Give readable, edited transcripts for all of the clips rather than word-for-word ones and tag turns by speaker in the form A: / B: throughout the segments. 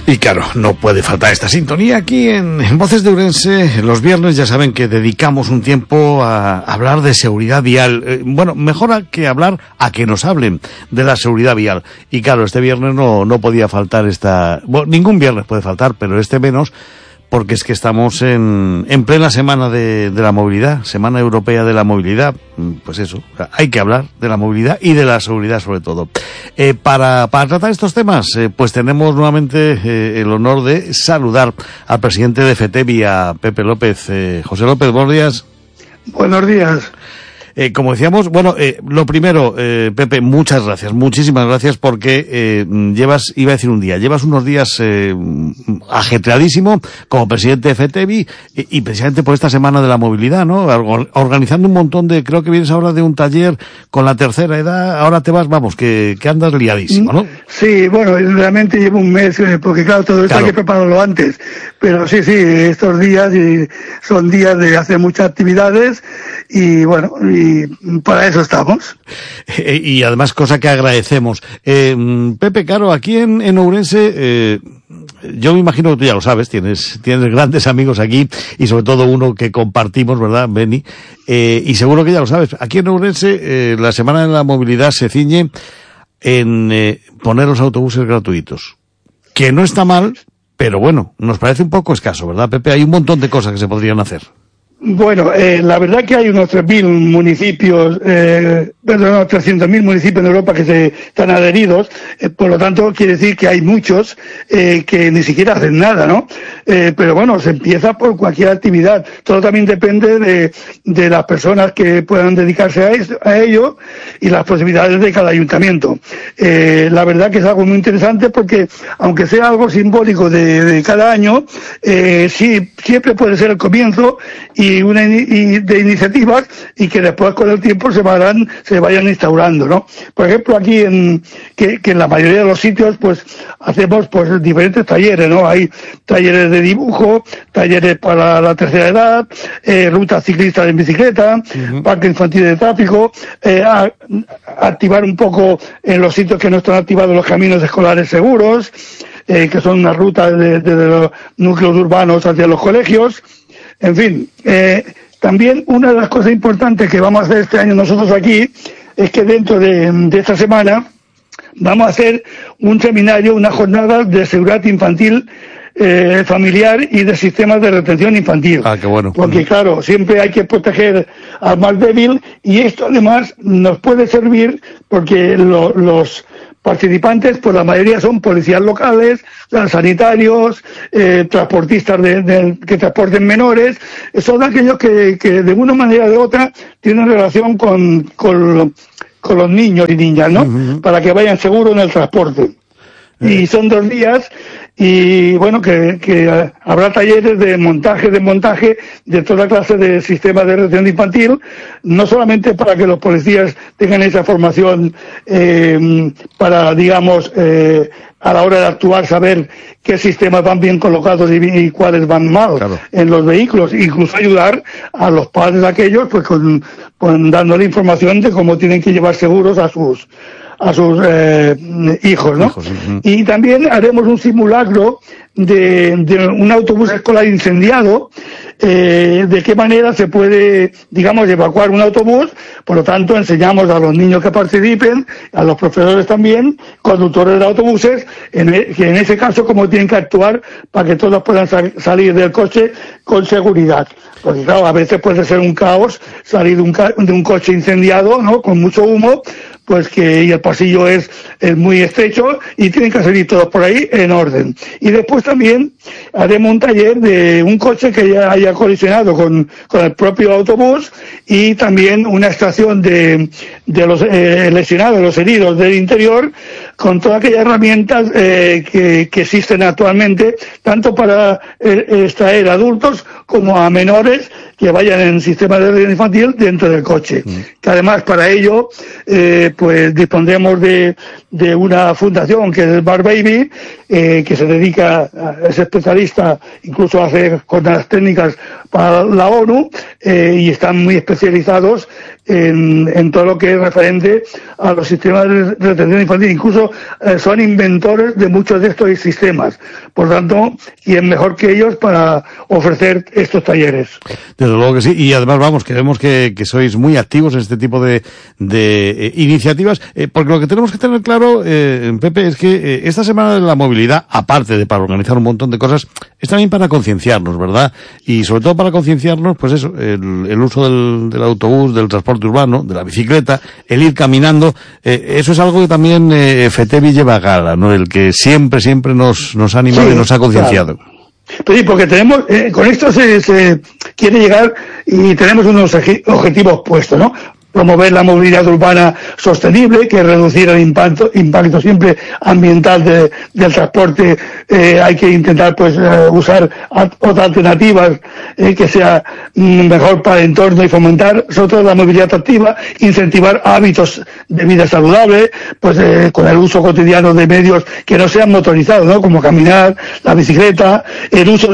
A: Y claro, no puede faltar esta sintonía aquí en Voces de Ourense. Los viernes ya saben que dedicamos un tiempo a hablar de seguridad vial. Bueno, mejor que hablar a que nos hablen de la seguridad vial. Y claro, este viernes no podía faltar bueno, ningún viernes puede faltar, pero este menos, porque es que estamos en plena semana de la movilidad, Semana Europea de la Movilidad. Pues eso, hay que hablar de la movilidad y de la seguridad sobre todo. Para tratar estos temas, pues tenemos nuevamente el honor de saludar al presidente de FETEVI, a Pepe López. José López, buenos días.
B: Buenos días.
A: Como decíamos, bueno, lo primero, Pepe, muchas gracias, muchísimas gracias, porque llevas unos días ajetreadísimo como presidente de FETEVI y precisamente por esta semana de la movilidad, ¿no? Organizando un montón creo que vienes ahora de un taller con la tercera edad, ahora te vas, vamos, que andas liadísimo, ¿no?
B: Sí, bueno, realmente llevo un mes, porque claro, todo esto hay que prepararlo antes, pero sí, estos días son días de hacer muchas actividades y bueno, y para eso estamos.
A: Y además, cosa que agradecemos. Pepe, claro, aquí en Ourense, yo me imagino que tú ya lo sabes, tienes grandes amigos aquí y sobre todo uno que compartimos, ¿verdad, Beni? Y seguro que ya lo sabes. Aquí en Ourense, la Semana de la Movilidad se ciñe en poner los autobuses gratuitos. Que no está mal, pero bueno, nos parece un poco escaso, ¿verdad, Pepe? Hay un montón de cosas que se podrían hacer.
B: Bueno, la verdad que hay unos 3.000 municipios, 300.000 municipios en Europa que se están adheridos, por lo tanto quiere decir que hay muchos que ni siquiera hacen nada, ¿no? Pero bueno, se empieza por cualquier actividad. Todo también depende de las personas que puedan dedicarse a ello y las posibilidades de cada ayuntamiento. La verdad que es algo muy interesante porque, aunque sea algo simbólico de cada año, sí, siempre puede ser el comienzo y de iniciativas y que después con el tiempo se vayan instaurando, ¿no? Por ejemplo, aquí que en la mayoría de los sitios pues hacemos pues diferentes talleres, ¿no? Hay talleres de dibujo, talleres para la tercera edad, rutas ciclistas en bicicleta, parque infantil de tráfico, activar un poco en los sitios que no están activados los caminos escolares seguros, que son unas rutas de los núcleos urbanos hacia los colegios. En fin, también una de las cosas importantes que vamos a hacer este año nosotros aquí es que dentro de esta semana vamos a hacer un seminario, una jornada de seguridad infantil, familiar y de sistemas de retención infantil.
A: Ah, qué bueno.
B: Porque claro, siempre hay que proteger al más débil y esto además nos puede servir porque los participantes, pues la mayoría son policías locales, sanitarios, transportistas que transporten menores, son aquellos que de una manera o de otra tienen relación con los niños y niñas, ¿no? Para que vayan seguros en el transporte. Y son 2 días y bueno, que habrá talleres de montaje, desmontaje de toda clase de sistemas de retención infantil, no solamente para que los policías tengan esa formación para, digamos, a la hora de actuar, saber qué sistemas van bien colocados y cuáles van mal en los vehículos, incluso ayudar a los padres de aquellos, pues con dándole información de cómo tienen que llevar seguros a sus hijos, ¿no? Y también haremos un simulacro de un autobús escolar incendiado, de qué manera se puede, digamos, evacuar un autobús. Por lo tanto, enseñamos a los niños que participen, a los profesores también, conductores de autobuses, que en ese caso cómo tienen que actuar para que todos puedan salir del coche con seguridad. Porque claro, a veces puede ser un caos salir de un coche incendiado, ¿no? Con mucho humo, pues y el pasillo es muy estrecho y tienen que salir todos por ahí en orden. Y después también haremos un taller de un coche que ya haya colisionado con el propio autobús y también una extracción de los lesionados, los heridos del interior, con todas aquellas herramientas que existen actualmente, tanto para extraer adultos como a menores que vayan en sistema de retención infantil dentro del coche. Que además para ello pues dispondremos de una fundación que es Bar Baby, que se dedica, es especialista, incluso hace jornadas técnicas para la ONU, y están muy especializados en todo lo que es referente a los sistemas de retención infantil. Incluso son inventores de muchos de estos sistemas. Por tanto, y es mejor que ellos para ofrecer estos talleres.
A: Desde luego que sí, y además vamos, que vemos que sois muy activos en este tipo de iniciativas, porque lo que tenemos que tener claro, Pepe, es que esta semana de la movilidad, aparte de para organizar un montón de cosas, es también para concienciarnos, ¿verdad? Y sobre todo para concienciarnos, pues eso, el uso del autobús, del transporte urbano, de la bicicleta, el ir caminando, eso es algo que también FETEVI lleva a gala, ¿no? El que siempre nos ha animado y nos ha concienciado.
B: Claro. Pero sí, porque tenemos, con esto se quiere llegar y tenemos unos objetivos puestos, ¿no? Promover la movilidad urbana sostenible, que es reducir el impacto siempre ambiental del transporte. Hay que intentar usar otras alternativas que sea mejor para el entorno y fomentar sobre todo la movilidad activa, incentivar hábitos de vida saludable, con el uso cotidiano de medios que no sean motorizados, ¿no? Como caminar, la bicicleta, el uso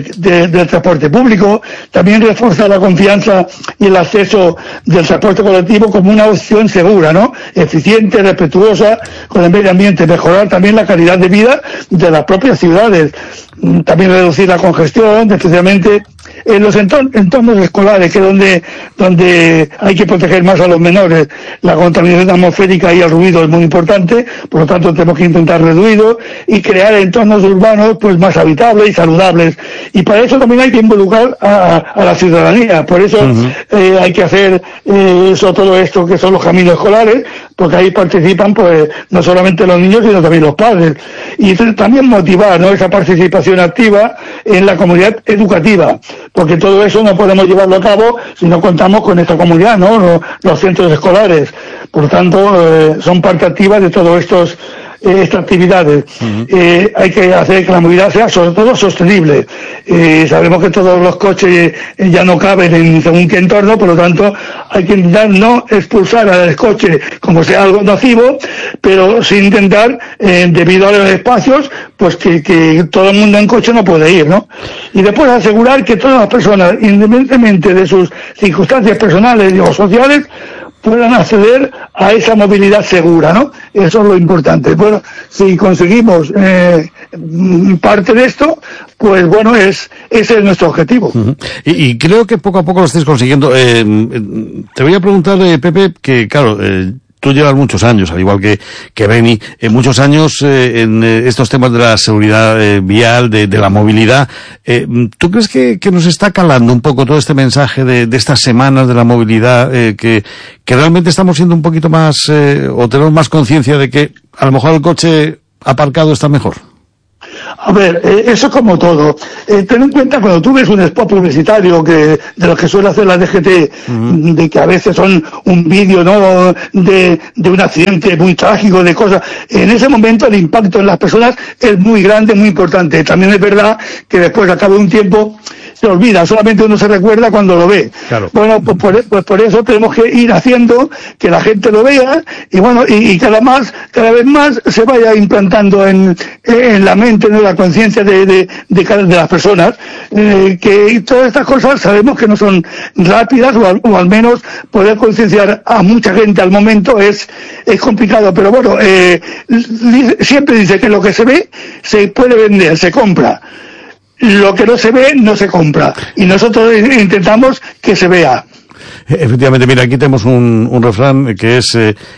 B: del transporte público, también reforzar la confianza y el acceso del transporte colectivo como una opción segura, ¿no? Eficiente, respetuosa con el medio ambiente, mejorar también la calidad de vida de las propias ciudades, también reducir la congestión, especialmente en los entornos escolares, que es donde hay que proteger más a los menores. La contaminación atmosférica y el ruido es muy importante, por lo tanto tenemos que intentar reduirlo y crear entornos urbanos más habitables y saludables. Y para eso también hay que involucrar a la ciudadanía. Por eso hay que hacer todo esto que son los caminos escolares, porque ahí participan no solamente los niños, sino también los padres. Y también motivar, ¿no?, esa participación activa en la comunidad educativa, porque todo eso no podemos llevarlo a cabo si no contamos con esta comunidad, ¿no?, los centros escolares. Por tanto, son parte activa de todos estas actividades. Hay que hacer que la movilidad sea sobre todo sostenible. Sabemos que todos los coches ya no caben en según qué entorno, por lo tanto hay que intentar no expulsar al coche como sea algo nocivo, pero sí intentar, debido a los espacios, que todo el mundo en coche no puede ir, ¿no? Y después asegurar que todas las personas, independientemente de sus circunstancias personales o sociales, puedan acceder a esa movilidad segura, ¿no? Eso es lo importante. Bueno, si conseguimos parte de esto, ese es nuestro objetivo.
A: Y creo que poco a poco lo estáis consiguiendo. Te voy a preguntar, Pepe, que claro, tú llevas muchos años, al igual que Beni, muchos años en estos temas de la seguridad vial, de la movilidad. ¿Tú crees que nos está calando un poco todo este mensaje de estas semanas de la movilidad, que realmente estamos siendo un poquito más, o tenemos más conciencia de que a lo mejor el coche aparcado está mejor?
B: A ver, eso es como todo. Ten en cuenta cuando tú ves un spot publicitario de los que suele hacer la DGT, de que a veces son un vídeo, ¿no?, de un accidente muy trágico, de cosas. En ese momento el impacto en las personas es muy grande, muy importante. También es verdad que después, a cabo de un tiempo, se olvida, solamente uno se recuerda cuando lo ve.
A: Claro.
B: Bueno, por eso tenemos que ir haciendo que la gente lo vea y cada vez más se vaya implantando en la mente, en la conciencia de las personas, que todas estas cosas sabemos que no son rápidas, o al menos poder concienciar a mucha gente al momento es complicado, pero bueno, siempre dice que lo que se ve se puede vender, se compra. Lo que no se ve, no se compra. Y nosotros intentamos que se vea.
A: Efectivamente, mira, aquí tenemos un refrán que es,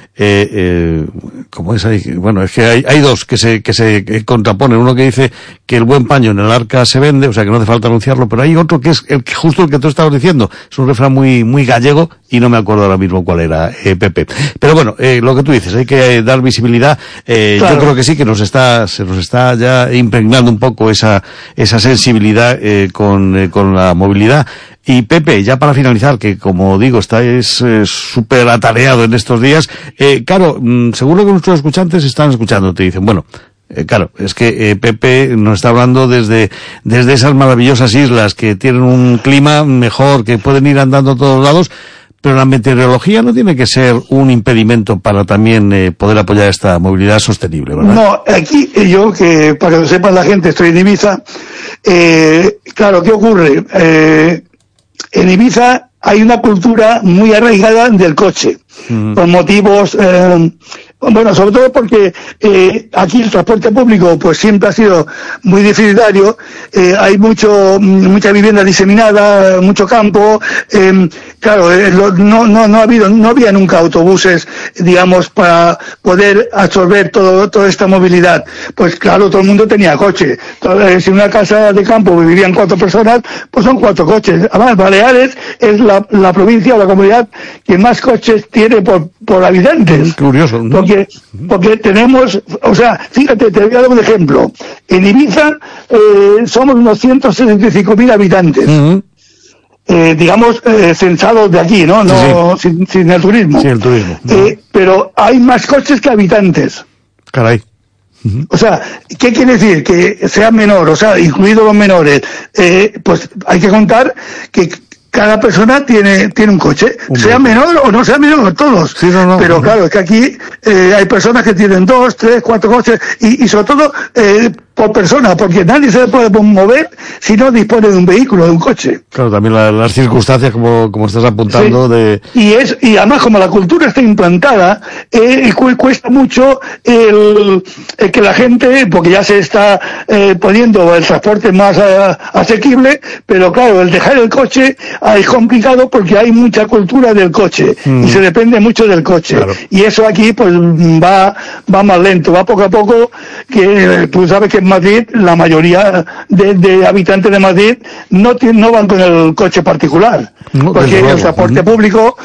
A: ¿cómo es ahí? Bueno, es que hay dos que se contraponen. Uno que dice que el buen paño en el arca se vende, o sea que no hace falta anunciarlo, pero hay otro que es justo el que tú estabas diciendo. Es un refrán muy gallego y no me acuerdo ahora mismo cuál era, Pepe. Pero bueno, lo que tú dices, hay que dar visibilidad. Claro. Yo creo que sí, que se nos está ya impregnando un poco esa sensibilidad con la movilidad. Y Pepe, ya para finalizar, que como digo, estáis súper atareado en estos días, claro, seguro que nuestros escuchantes están escuchando, te dicen, bueno, claro, es que Pepe nos está hablando desde esas maravillosas islas que tienen un clima mejor, que pueden ir andando a todos lados, pero la meteorología no tiene que ser un impedimento para también poder apoyar esta movilidad sostenible, ¿verdad?
B: No, aquí yo, que para que lo sepan la gente, estoy en Ibiza. Claro, ¿qué ocurre? En Ibiza hay una cultura muy arraigada del coche, por motivos, bueno, sobre todo porque aquí el transporte público pues siempre ha sido muy deficitario, hay mucha vivienda diseminada, mucho campo, claro, no había nunca autobuses, digamos, para poder absorber toda esta movilidad. Pues claro, todo el mundo tenía coche. Si en una casa de campo vivían 4 personas, pues son 4 coches. Además, Baleares es la provincia o la comunidad que más coches tiene por habitantes.
A: Curioso, ¿no?
B: Porque tenemos, o sea, fíjate, te voy a dar un ejemplo. En Ibiza somos unos 165.000 habitantes. Digamos, censados de aquí, ¿no? Sí. Sin el turismo.
A: Sí, el turismo.
B: Pero hay más coches que habitantes.
A: Caray.
B: O sea, ¿qué quiere decir? Que sea menor, o sea, incluidos los menores, pues hay que contar que cada persona tiene un coche, sea menor o no sea menor, todos.
A: Sí, no.
B: Pero claro, es que aquí hay personas que tienen 2, 3, 4 coches y sobre todo por persona, porque nadie se puede mover si no dispone de un vehículo, de un coche.
A: Claro, también las circunstancias, como estás apuntando,
B: sí. Y además, como la cultura está implantada, cuesta mucho el que la gente, porque ya se está poniendo el transporte más asequible, pero claro, el dejar el coche es complicado porque hay mucha cultura del coche y se depende mucho del coche.
A: Claro.
B: Y eso aquí pues va más lento, va poco a poco, que tú sabes que en Madrid la mayoría de habitantes de Madrid no van con el coche particular, porque el transporte público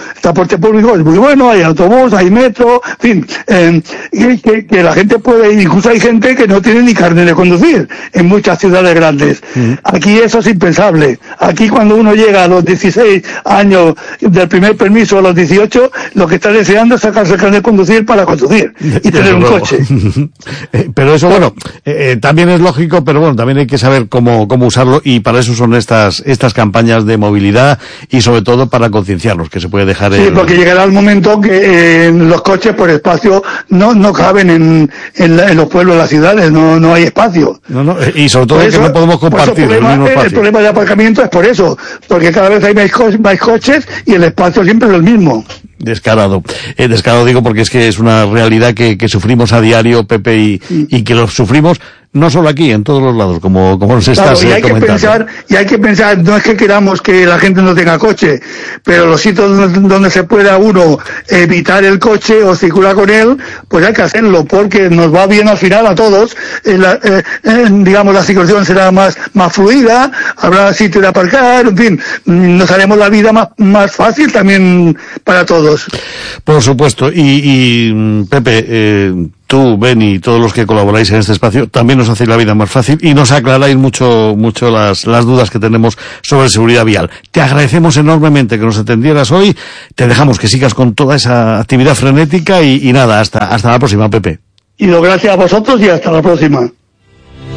B: es muy bueno, hay autobús, hay metro, en fin, que la gente puede ir, incluso hay gente que no tiene ni carnet de conducir en muchas ciudades grandes. Aquí eso es impensable. Aquí cuando uno llega a los 16 años del primer permiso a los 18, lo que está deseando es sacarse el carnet de conducir para conducir y tener un coche.
A: Pero eso, bueno, también es lógico, pero bueno, también hay que saber cómo usarlo, y para eso son estas campañas de movilidad y sobre todo para concienciarlos, que se puede dejar.
B: Sí, porque llegará el momento que los coches por espacio no caben en los pueblos de las ciudades, no hay espacio.
A: Y sobre todo eso, que no podemos compartir el mismo espacio.
B: El problema de aparcamiento es por eso, porque cada vez hay más coches y el espacio siempre es el mismo.
A: Descarado digo, porque es que es una realidad que sufrimos a diario, Pepe, y que lo sufrimos no solo aquí, en todos los lados, como nos estás comentando.
B: Y hay que pensar, no es que queramos que la gente no tenga coche, pero los sitios donde se pueda uno evitar el coche o circular con él, pues hay que hacerlo, porque nos va bien al final a todos. Digamos, la circulación será más fluida, habrá sitio de aparcar, en fin, nos haremos la vida más fácil también para todos.
A: Por supuesto. Y Pepe, tú, Ben, y todos los que colaboráis en este espacio, también nos hacéis la vida más fácil y nos aclaráis mucho las dudas que tenemos sobre seguridad vial. Te agradecemos enormemente que nos atendieras hoy. Te dejamos que sigas con toda esa actividad frenética y nada, hasta la próxima, Pepe.
B: Y gracias a vosotros y hasta la próxima.